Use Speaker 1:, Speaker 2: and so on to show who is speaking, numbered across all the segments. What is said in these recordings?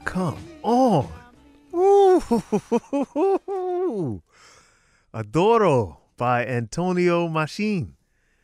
Speaker 1: Come on. Ooh. Adoro by Antonio Machin.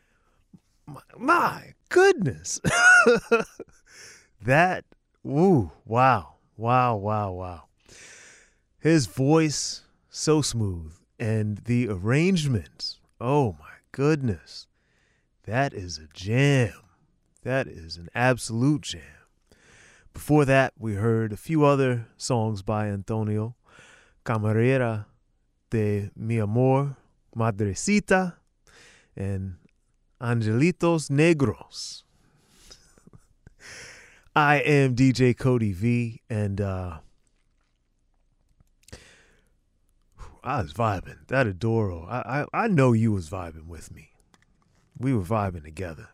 Speaker 1: My goodness. That, ooh, wow. Wow, wow, wow. His voice, so smooth. And the arrangements, oh my goodness. That is a jam. That is an absolute jam. Before that, we heard a few other songs by Antonio. Camarera de Mi Amor, Madrecita, and Angelitos Negros. I am DJ Cody V, and I was vibing. That Adoro. I know you was vibing with me. We were vibing together.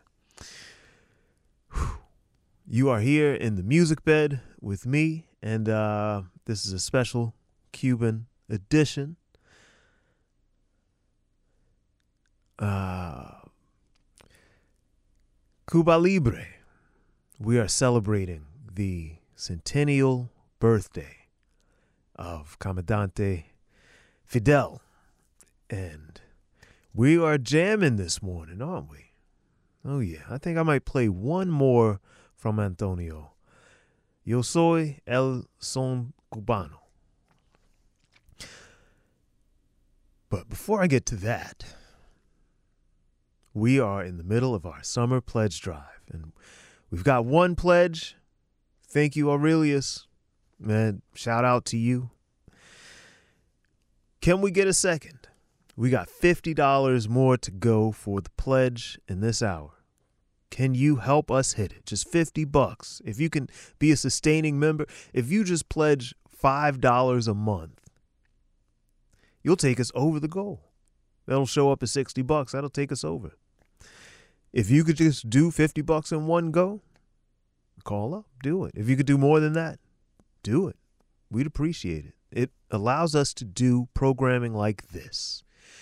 Speaker 1: You are here in the music bed with me, and this is a special Cuban edition. Cuba Libre. We are celebrating the centennial birthday of Comandante Fidel, and we are jamming this morning, aren't we? Oh yeah, I think I might play one more from Antonio. Yo soy el son cubano. But before I get to that, we are in the middle of our summer pledge drive, and we've got one pledge. Thank you, Aurelius. Man, shout out to you. Can we get a second? We got $50 more to go for the pledge in this hour. Can you help us hit it? Just $50. If you can be a sustaining member, if you just pledge $5 a month, you'll take us over the goal. That'll show up as $60. That'll take us over. If you could just do $50 in one go, call up, do it. If you could do more than that, do it. We'd appreciate it. It allows us to do programming like this.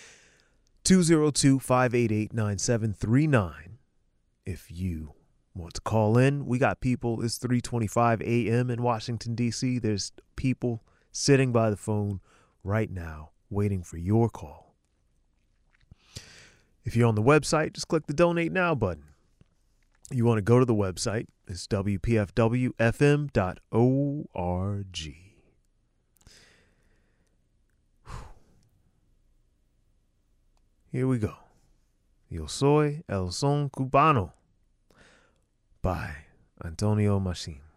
Speaker 1: 202-588-9739. If you want to call in, we got people. It's 3:25 a.m. in Washington, D.C. There's people sitting by the phone right now waiting for your call. If you're on the website, just click the Donate Now button. You want to go to the website, it's wpfwfm.org. Here we go. Yo soy el son cubano by Antonio Machin.